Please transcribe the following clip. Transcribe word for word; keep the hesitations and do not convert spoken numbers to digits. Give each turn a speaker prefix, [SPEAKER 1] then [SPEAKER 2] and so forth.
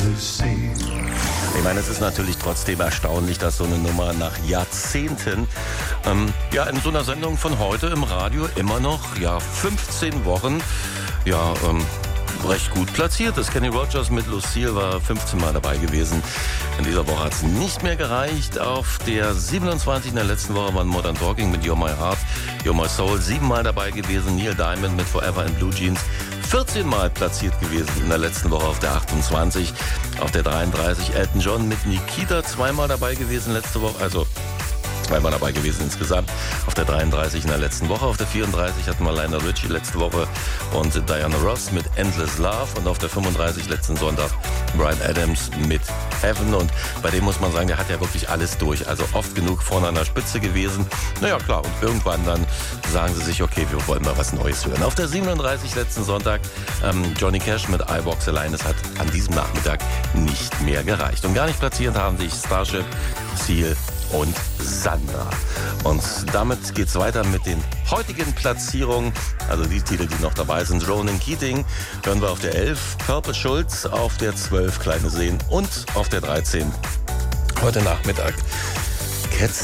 [SPEAKER 1] Ich meine, es ist natürlich trotzdem erstaunlich, dass so eine Nummer nach Jahrzehnten ähm, ja in so einer Sendung von heute im Radio immer noch ja fünfzehn Wochen ja ähm, recht gut platziert ist. Kenny Rogers mit Lucille war fünfzehn Mal dabei gewesen. In dieser Woche hat es nicht mehr gereicht. Auf der siebenundzwanzig in der letzten Woche waren Modern Talking mit You're My Heart, You're My Soul siebenmal dabei gewesen. Neil Diamond mit Forever in Blue Jeans vierzehn Mal platziert gewesen in der letzten Woche auf der achtundzwanzig. Auf der dreiunddreißig Elton John mit Nikita zweimal dabei gewesen letzte Woche. Also zweimal dabei gewesen insgesamt. Auf der dreiunddreißig in der letzten Woche. Auf der vierunddreißig hatten wir Lionel Richie letzte Woche und Diana Ross mit Endless Love. Und auf der fünfunddreißig letzten Sonntag Bryan Adams mit Heaven. Und bei dem muss man sagen, der hat ja wirklich alles durch. Also oft genug vorne an der Spitze gewesen. Naja, klar. Und irgendwann dann sagen sie sich, okay, wir wollen mal was Neues hören. Auf der siebenunddreißig letzten Sonntag ähm, Johnny Cash mit I Walk the Line. Es hat an diesem Nachmittag nicht mehr gereicht. Und gar nicht platziert haben sich Starship, Seal und Sandra. Und damit geht's weiter mit den heutigen Platzierungen. Also die Titel, die noch dabei sind. Ronan Keating hören wir auf der elf, Purple Schulz auf der zwölf, Kleine Seen und auf der dreizehn heute Nachmittag Cats